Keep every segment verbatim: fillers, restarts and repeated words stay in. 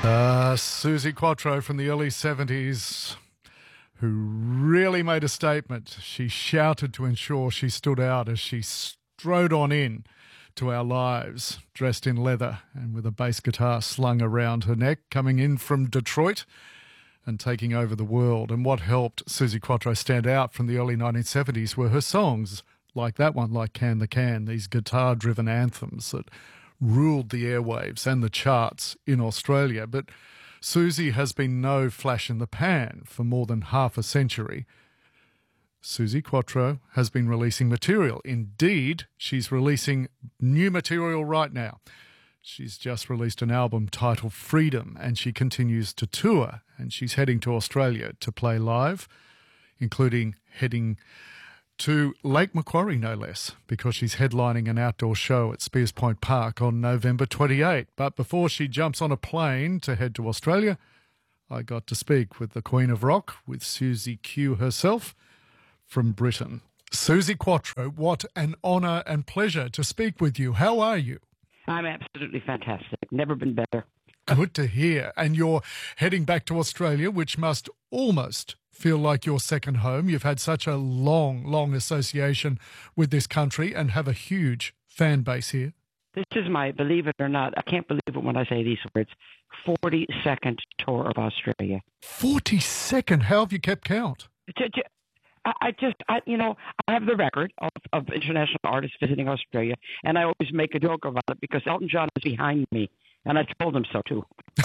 Uh, Suzi Quatro from the early seventies, who really made a statement. She shouted to ensure she stood out as she strode on in to our lives, dressed in leather and with a bass guitar slung around her neck, coming in from Detroit and taking over the world. And what helped Suzi Quatro stand out from the early nineteen seventies were her songs, like that one, like Can the Can, these guitar-driven anthems that ruled the airwaves and the charts in Australia. But Suzi has been no flash in the pan for more than half a century. Suzi Quatro has been releasing material. Indeed, she's releasing new material right now. She's just released an album titled Freedom, and she continues to tour, and she's heading to Australia to play live, including heading to Lake Macquarie, no less, because she's headlining an outdoor show at Spears Point Park on November twenty-eighth. But before she jumps on a plane to head to Australia, I got to speak with the Queen of Rock, with Suzi Q herself from Britain. Suzi Quatro, what an honour and pleasure to speak with you. How are you? I'm absolutely fantastic. Never been better. Good to hear. And you're heading back to Australia, which must almost feel like your second home. You've had such a long, long association with this country and have a huge fan base here. This is my, believe it or not, I can't believe it when I say these words, forty-second tour of Australia. forty-second? How have you kept count? I, I just, I, you know, I have the record of, of international artists visiting Australia, and I always make a joke about it because Elton John is behind me, and I told him so too.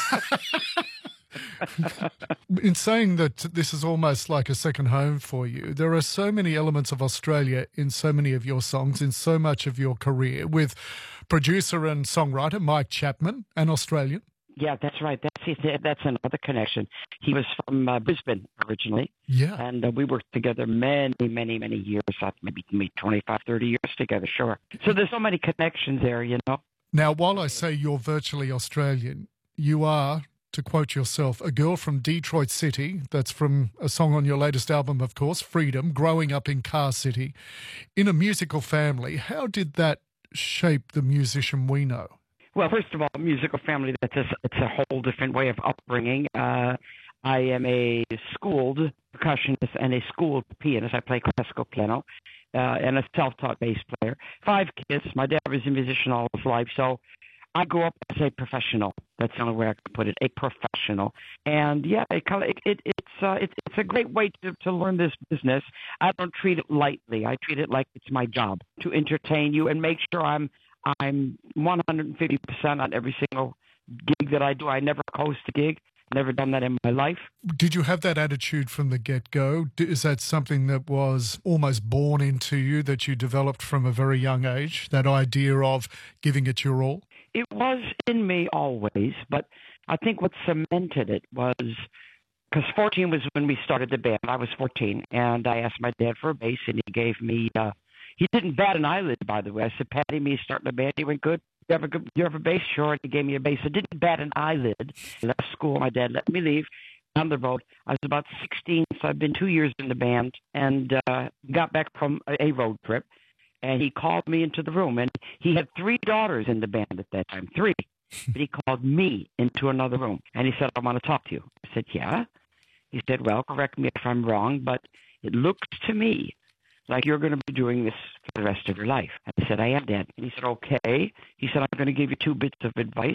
In saying that this is almost like a second home for you, there are so many elements of Australia in so many of your songs, in so much of your career, with producer and songwriter Mike Chapman, an Australian. Yeah, that's right. That's that's another connection. He was from uh, Brisbane originally. Yeah. And uh, we worked together many, many, many years, maybe, maybe twenty-five, thirty years together, sure. So there's so many connections there, you know. Now, while I say you're virtually Australian, you are, to quote yourself, a girl from Detroit City. That's from a song on your latest album, of course, Freedom, growing up in Car City, in a musical family. How did that shape the musician we know? Well, first of all, musical family, that's a, it's a whole different way of upbringing. Uh, I am a schooled percussionist and a schooled pianist. I play classical piano uh, and a self-taught bass player. Five kids. My dad was a musician all his life, so I grew up as a professional. That's the only way I could put it, a professional. And yeah, it, it, it, it's uh, it, it's a great way to, to learn this business. I don't treat it lightly. I treat it like it's my job to entertain you and make sure I'm I'm one hundred fifty percent on every single gig that I do. I never host a gig. Never done that in my life. Did you have that attitude from the get-go? Is that something that was almost born into you, that you developed from a very young age, that idea of giving it your all? It was in me always, but I think what cemented it was, because fourteen was when we started the band. I was fourteen, and I asked my dad for a bass, and he gave me, uh, he didn't bat an eyelid, by the way. I said, Patty, me starting a band. He went, good. You have a good, you have a bass? Sure. And he gave me a bass. I didn't bat an eyelid. I left school. My dad let me leave on the road. I was about sixteen, so I've been two years in the band, and uh, got back from a road trip. And he called me into the room, and he had three daughters in the band at that time, three. But he called me into another room, and he said, I want to talk to you. I said, yeah. He said, well, correct me if I'm wrong, but it looks to me like you're going to be doing this for the rest of your life. I said, I am, Dad. And he said, okay. He said, I'm going to give you two bits of advice.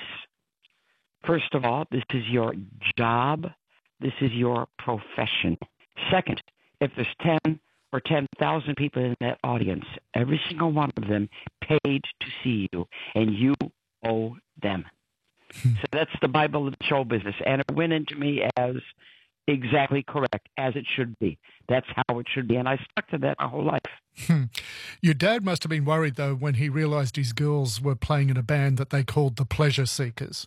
First of all, this is your job. This is your profession. Second, if there's ten or ten thousand people in that audience, every single one of them paid to see you, and you owe them. So that's the Bible of the show business, and it went into me as exactly correct, as it should be. That's how it should be, and I stuck to that my whole life. Hmm. Your dad must have been worried, though, when he realized his girls were playing in a band that they called the Pleasure Seekers.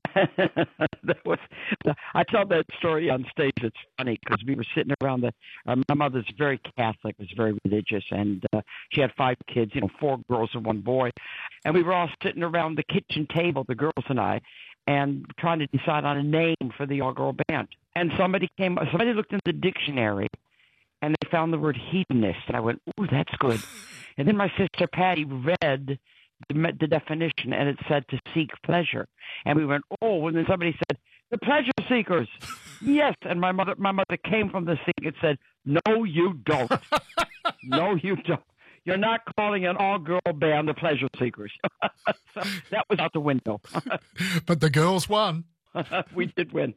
that was, I tell that story on stage. It's funny because we were sitting around the. Uh, my mother's very Catholic, was very religious, and uh, she had five kids. You know, four girls and one boy, and we were all sitting around the kitchen table, the girls and I, and trying to decide on a name for the all-girl band. And somebody came. Somebody looked in the dictionary, and they found the word hedonist, and I went, "Ooh, that's good." And then my sister Patty read the, the definition, and it said to seek pleasure. And we went, oh, and then somebody said, The Pleasure Seekers. Yes. And my mother, my mother came from the seat and said, no, you don't. No, you don't. You're not calling an all-girl band the Pleasure Seekers. So that was out the window. But the girls won. We did win.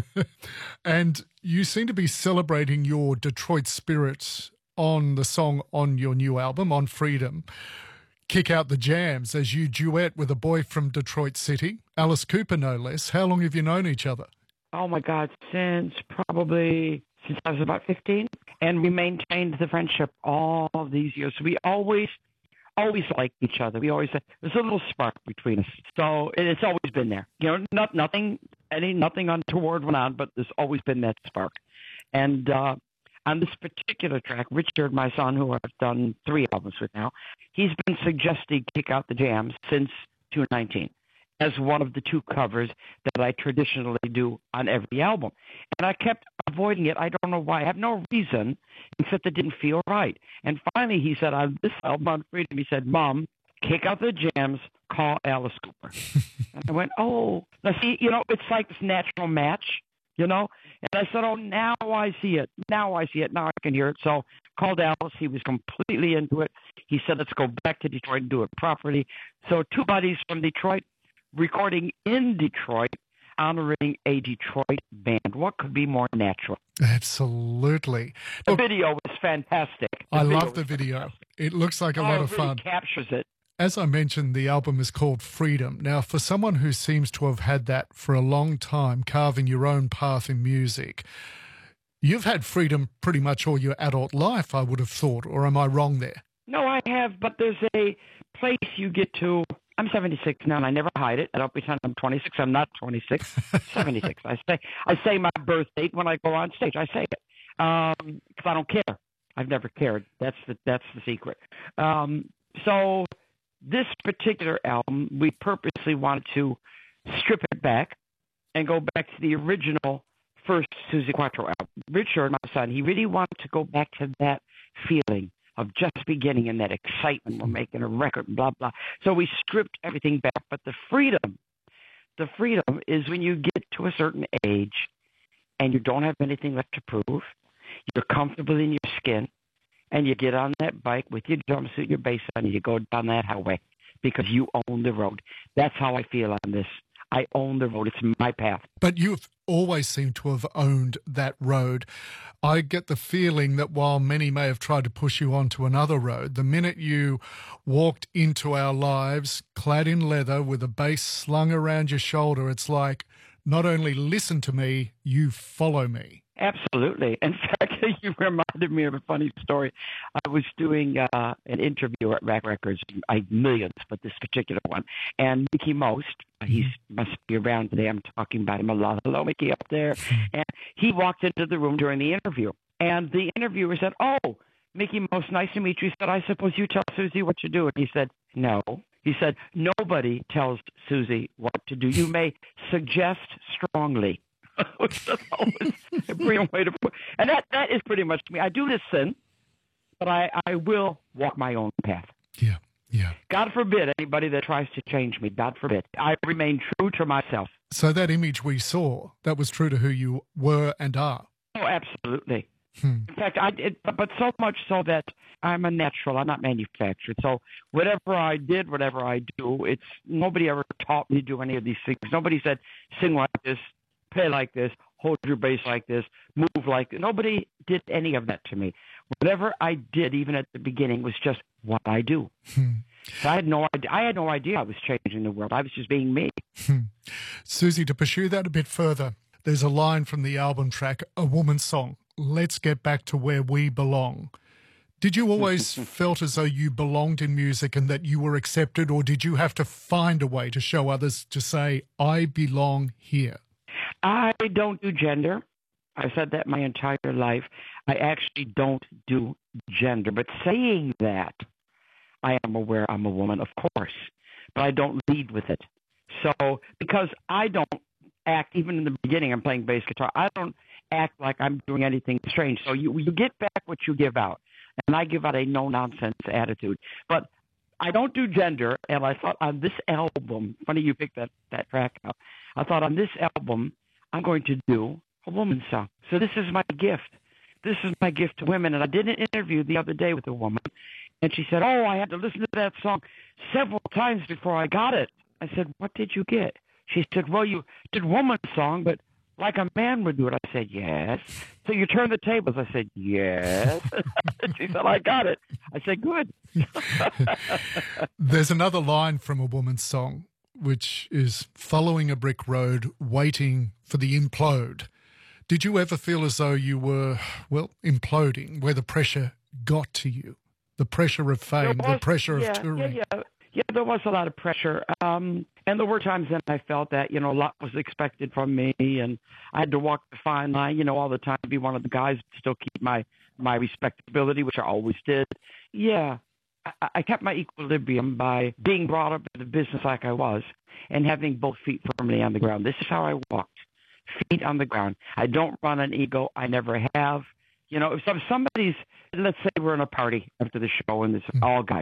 And you seem to be celebrating your Detroit spirit on the song on your new album, On Freedom. Kick Out the Jams, as you duet with a boy from Detroit City, Alice Cooper no less. How long have you known each other? Oh, my God, since probably since I was about fifteen. And we maintained the friendship all of these years. We always, always liked each other. We always, there's a little spark between us. So it's always been there. You know, not, nothing, any, nothing untoward went on, but there's always been that spark. And uh, on this particular track, Richard, my son, who I've done three albums with now, he's been suggesting Kick Out the Jams since two thousand nineteen. As one of the two covers that I traditionally do on every album. And I kept avoiding it. I don't know why. I have no reason except it didn't feel right. And finally he said on this album, On Freedom, he said, Mom, kick out the jams, call Alice Cooper. And I went, oh. Now, see, you know, it's like this natural match, you know. And I said, oh, now I see it. Now I see it. Now I can hear it. So called Alice. He was completely into it. He said, let's go back to Detroit and do it properly. So two buddies from Detroit, recording in Detroit, honoring a Detroit band. What could be more natural? Absolutely. The Look, video was fantastic. The I love the video. Fantastic. It looks like a oh, lot of it really fun. Captures it. As I mentioned, the album is called Freedom. Now, for someone who seems to have had that for a long time, carving your own path in music, you've had freedom pretty much all your adult life, I would have thought, or am I wrong there? No, I have, but there's a place you get to. I'm seventy-six now, and I never hide it. I don't pretend I'm twenty-six. I'm not twenty-six. seventy-six. I say I say my birth date when I go on stage. I say it um, because I don't care. I've never cared. That's the that's the secret. Um, so this particular album, we purposely wanted to strip it back and go back to the original first Suzi Quatro album. Richard, my son, he really wanted to go back to that feeling of just beginning and that excitement. We're making a record, blah, blah. So we stripped everything back. But the freedom, the freedom is when you get to a certain age and you don't have anything left to prove, you're comfortable in your skin, and you get on that bike with your jumpsuit, your bass on, and you go down that highway because you own the road. That's how I feel on this. I own the road. It's my path. But you've always seemed to have owned that road. I get the feeling that while many may have tried to push you onto another road, the minute you walked into our lives, clad in leather with a bass slung around your shoulder, it's like, not only listen to me, you follow me. Absolutely. In fact, you reminded me of a funny story. I was doing uh, an interview at Rack Records, I millions, but this particular one. And Mickey Most, he must be around today. I'm talking about him a lot. Hello, Mickey, up there. And he walked into the room during the interview. And the interviewer said, oh, Mickey Most, nice to meet you. He said, I suppose you tell Suzi what to do. And he said, no. He said, nobody tells Suzi what to do. You may suggest strongly. Which is always a brilliant way to put. And that, that is pretty much me. I do listen, but I, I will walk my own path. Yeah, yeah. God forbid anybody that tries to change me. God forbid. I remain true to myself. So that image we saw, that was true to who you were and are. Oh, absolutely. Hmm. In fact, I did, but so much so that I'm a natural. I'm not manufactured. So whatever I did, whatever I do, it's nobody ever taught me to do any of these things. Nobody said, sing like this, play like this, hold your bass like this, move like this. Nobody did any of that to me. Whatever I did, even at the beginning, was just what I do. Hmm. So I had no idea. I had no idea I was changing the world. I was just being me. Hmm. Suzi, to pursue that a bit further, there's a line from the album track, A Woman's Song, Let's Get Back to Where We Belong. Did you always felt as though you belonged in music and that you were accepted, or did you have to find a way to show others to say, I belong here? I don't do gender. I've said that my entire life. I actually don't do gender. But saying that, I am aware I'm a woman, of course, but I don't lead with it. So, because I don't act, even in the beginning, I'm playing bass guitar, I don't act like I'm doing anything strange. So you, you get back what you give out, and I give out a no-nonsense attitude. But I don't do gender, and I thought on this album, funny you picked that, that track out, I thought on this album, I'm going to do a woman's song. So this is my gift. This is my gift to women. And I did an interview the other day with a woman, and she said, oh, I had to listen to that song several times before I got it. I said, what did you get? She said, well, you did woman's song, but like a man would do it. I said, yes. So you turn the tables. I said, yes. She said, I got it. I said, good. There's another line from a woman's song, which is following a brick road, waiting for the implode. Did you ever feel as though you were, well, imploding, where the pressure got to you? The pressure of fame, was, the pressure yeah, of touring. Yeah, yeah. Yeah, there was a lot of pressure. Um, and there were times then I felt that, you know, a lot was expected from me, and I had to walk the fine line, you know, all the time, be one of the guys, but still keep my, my respectability, which I always did. Yeah, I, I kept my equilibrium by being brought up in the business like I was and having both feet firmly on the ground. This is how I walked, feet on the ground. I don't run an ego. I never have. You know, if somebody's, let's say we're in a party after the show and it's all guys.